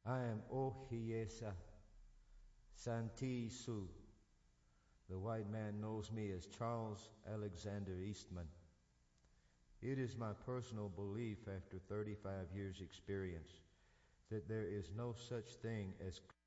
I am Ohiesa Santisu. The white man knows me as Charles Alexander Eastman. It is my personal belief after 35 years' experience that there is no such thing as